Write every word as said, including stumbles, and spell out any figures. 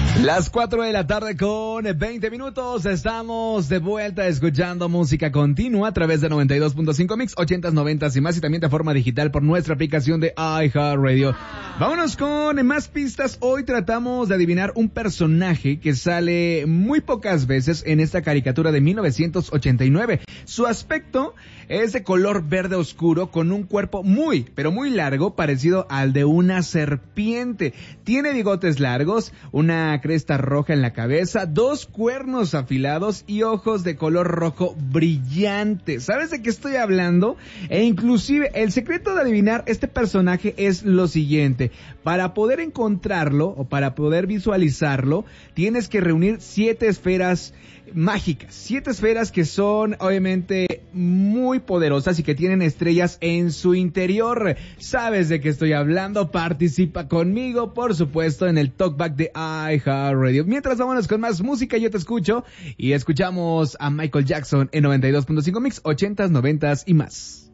Las cuatro de la tarde con veinte minutos, estamos de vuelta escuchando música continua a través de noventa y dos punto cinco Mix, ochentas, noventas y más, y también de forma digital por nuestra aplicación de iHeartRadio. Vámonos con más pistas. Hoy tratamos de adivinar un personaje que sale muy pocas veces en esta caricatura de mil novecientos ochenta y nueve. Su aspecto es de color verde oscuro con un cuerpo muy, pero muy largo, parecido al de una serpiente. Tiene bigotes largos, una cresta roja en la cabeza, dos cuernos afilados y ojos de color rojo brillante. ¿Sabes de qué estoy hablando? E inclusive el secreto de adivinar este personaje es lo siguiente: para poder encontrarlo o para poder visualizarlo, tienes que reunir siete esferas mágicas, siete esferas que son obviamente muy poderosas y que tienen estrellas en su interior. ¿Sabes de qué estoy hablando? Participa conmigo, por supuesto, en el Talkback de iHeartRadio. Mientras, vámonos con más música. Yo te escucho y escuchamos a Michael Jackson en noventa y dos punto cinco Mix, ochentas, noventas y más.